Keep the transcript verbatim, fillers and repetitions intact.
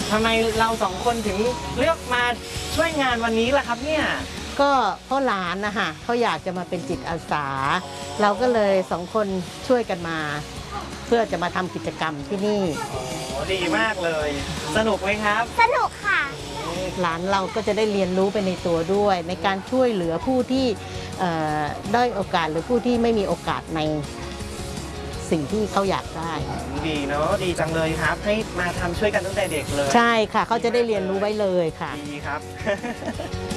ทำไมเราสองคนถึงเลือกมาช่วยงานวันนี้ล่ะครับเนี่ยก็เพราะหลานนะคะเขาอยากจะมาเป็นจิตอาสาเราก็เลยสองคนช่วยกันมา เพื่อจะมาทำกิจกรรมที่นี่โอ้ดีมากเลยสนุกไหมครับสนุกค่ะหลานเราก็จะได้เรียนรู้ไปในตัวด้วยในการช่วยเหลือผู้ที่ด้อยโอกาสหรือผู้ที่ไม่มีโอกาสในสิ่งที่เขาอยากได้ดีเนาะดีจังเลยครับให้มาทำช่วยกันตั้งแต่เด็กเลยใช่ค่ะเขาจะได้เรียนรู้ไว้เลยค่ะดีครับ